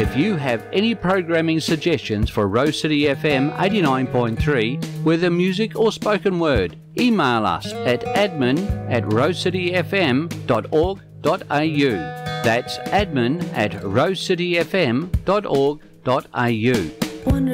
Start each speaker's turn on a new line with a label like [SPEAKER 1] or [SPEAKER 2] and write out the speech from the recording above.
[SPEAKER 1] If you have any programming suggestions for Rose City FM 89.3, whether music or spoken word, email us at admin@rosecityfm.org.au. That's admin@rosecityfm.org.au.